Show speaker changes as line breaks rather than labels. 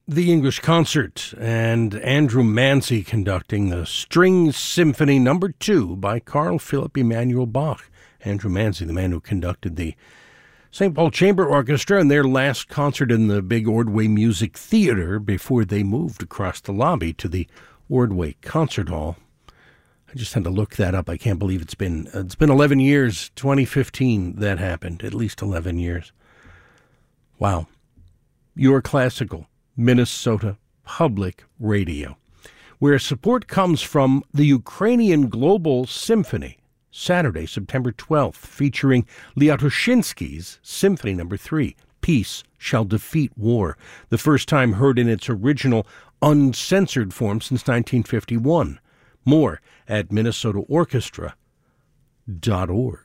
The English Concert and Andrew Manzi conducting the String Symphony No. 2 by Carl Philipp Emanuel Bach. Andrew Manzi, the man who conducted the St. Paul Chamber Orchestra in their last concert in the big Ordway Music Theater before they moved across the lobby to the Ordway Concert Hall. I just had to look that up. I can't believe it's been 11 years, 2015 that happened, at least 11 years. Wow. Your Classical Minnesota Public Radio, where support comes from the Ukrainian Global Symphony, Saturday, September 12th, featuring Liatoshinsky's Symphony No. 3, Peace Shall Defeat War, the first time heard in its original uncensored form since 1951. More at minnesotaorchestra.org.